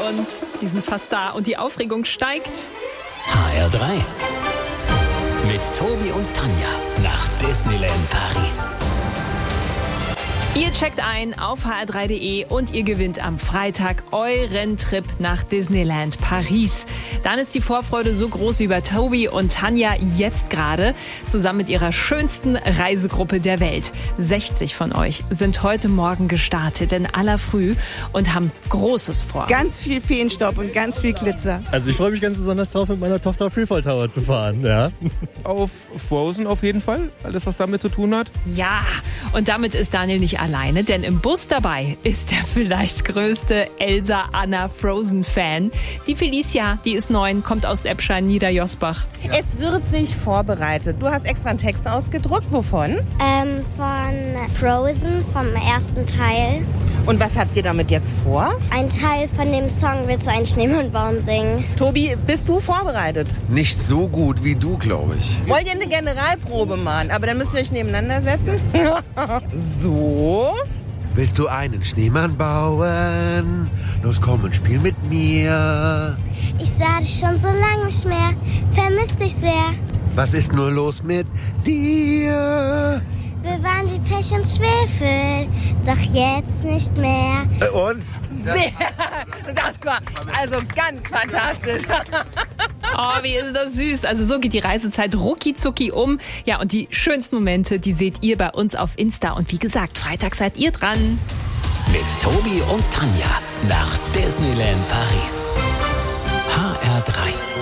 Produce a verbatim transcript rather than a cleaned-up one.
uns. Die sind fast da und die Aufregung steigt. H R drei. Mit Tobi und Tanja nach Disneyland Paris. Ihr checkt ein auf h r drei punkt d e und ihr gewinnt am Freitag euren Trip nach Disneyland Paris. Dann ist die Vorfreude so groß wie bei Tobi und Tanja jetzt gerade, zusammen mit ihrer schönsten Reisegruppe der Welt. sechzig von euch sind heute Morgen gestartet in aller Früh und haben Großes vor. Ganz viel Feenstaub und ganz viel Glitzer. Also ich freue mich ganz besonders drauf, mit meiner Tochter auf Freefall Tower zu fahren. Ja. Auf Frozen auf jeden Fall, alles was damit zu tun hat. Ja, und damit ist Daniel nicht alleine, denn im Bus dabei ist der vielleicht größte Elsa Anna Frozen-Fan. Die Felicia, die ist neun, kommt aus Eppstein, Niederjosbach. Es wird sich vorbereitet. Du hast extra einen Text ausgedruckt. Wovon? Ähm, von Frozen, vom ersten Teil. Und was habt ihr damit jetzt vor? Ein Teil von dem Song Willst du einen Schneemann bauen singen. Tobi, bist du vorbereitet? Nicht so gut wie du, glaube ich. Wollt ihr eine Generalprobe machen? Aber dann müsst ihr euch nebeneinander setzen. So. Willst du einen Schneemann bauen? Los, komm und spiel mit mir. Ich sah dich schon so lange nicht mehr, vermisst dich sehr. Was ist nur los mit dir? Wir waren wie Pech und Schwefel, doch jetzt nicht mehr. Äh, und? Sehr. Das war also ganz fantastisch. Oh, wie ist das süß. Also so geht die Reisezeit rucki zucki um. Ja, und die schönsten Momente, die seht ihr bei uns auf Insta. Und wie gesagt, Freitag seid ihr dran. Mit Tobi und Tanja nach Disneyland Paris. H R drei.